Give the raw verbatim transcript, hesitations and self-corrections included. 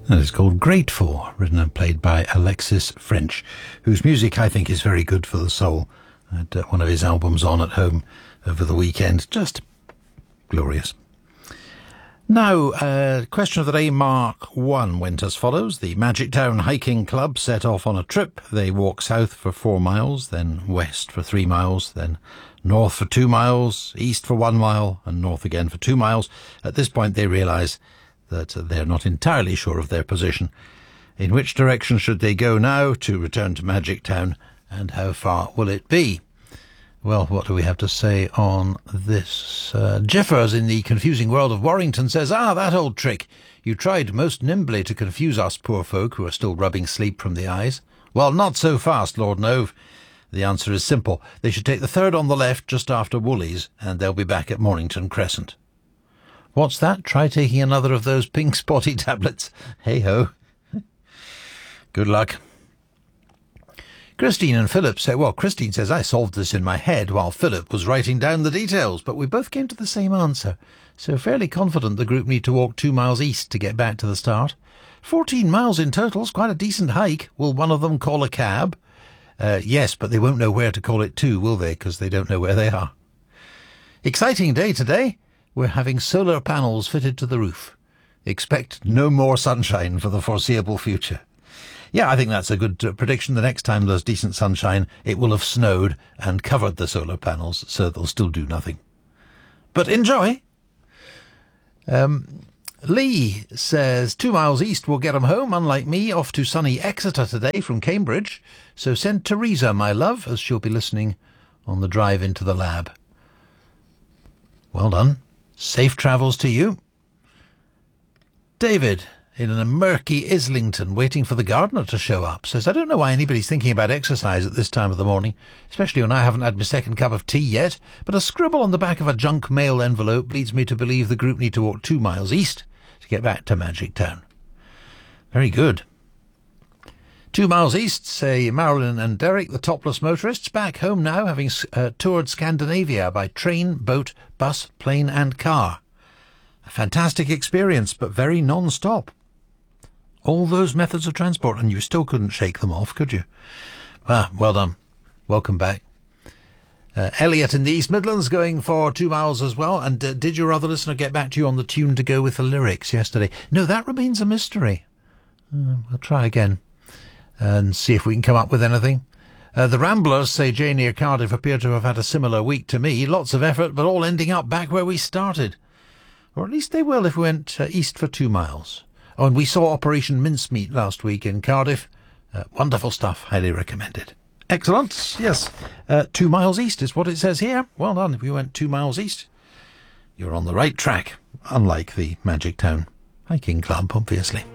That is called Grateful, written and played by Alexis French, whose music I think is very good for the soul. I had uh, one of his albums on at home over the weekend. Just glorious. Now, uh, question of the day, Mark one, went as follows. The Magic Town Hiking Club set off on a trip. They walk south for four miles, then west for three miles, then north for two miles, east for one mile, and north again for two miles. At this point, they realise that they're not entirely sure of their position. In which direction should they go now to return to Magic Town, and how far will it be? Well, what do we have to say on this? Uh, Jiffers in the confusing world of Warrington says, Ah, that old trick. You tried most nimbly to confuse us poor folk who are still rubbing sleep from the eyes. Well, not so fast, Lord Nove. The answer is simple. They should take the third on the left just after Woolies, and they'll be back at Mornington Crescent. What's that? Try taking another of those pink spotty tablets. Hey-ho. Good luck. Christine and Philip say, well, Christine says, I solved this in my head while Philip was writing down the details, but we both came to the same answer. So fairly confident the group need to walk two miles east to get back to the start. Fourteen miles in total is quite a decent hike. Will one of them call a cab? Uh, yes, but they won't know where to call it to, will they? Because they don't know where they are. Exciting day today. We're having solar panels fitted to the roof. Expect no more sunshine for the foreseeable future. Yeah, I think that's a good uh, prediction. The next time there's decent sunshine, it will have snowed and covered the solar panels, so they'll still do nothing. But enjoy. Um, Lee says, two miles east will get 'em home, unlike me, off to sunny Exeter today from Cambridge. So send Teresa, my love, as she'll be listening on the drive into the lab. Well done. Safe travels to you. David, in a murky Islington, waiting for the gardener to show up, says, I don't know why anybody's thinking about exercise at this time of the morning, especially when I haven't had my second cup of tea yet, but a scribble on the back of a junk mail envelope leads me to believe the group need to walk two miles east to get back to Magic Town. Very good. Two miles east, say Marilyn and Derek, the topless motorists, back home now, having uh, toured Scandinavia by train, boat, bus, plane and car. A fantastic experience, but very non-stop. All those methods of transport, and you still couldn't shake them off, could you? Ah, well done. Welcome back. Uh, Elliot in the East Midlands going for two miles as well. And uh, did your other listener get back to you on the tune to go with the lyrics yesterday? No, that remains a mystery. Uh, we'll try again and see if we can come up with anything. Uh, the Ramblers, say Jay near Cardiff, appear to have had a similar week to me. Lots of effort, but all ending up back where we started. Or at least they will if we went uh, east for two miles. Oh, and we saw Operation Mincemeat last week in Cardiff. Uh, wonderful stuff. Highly recommended. Excellent. Yes. Uh, two miles east is what it says here. Well done. If you went two miles east, you're on the right track. Unlike the Magic Town Hiking Club, obviously.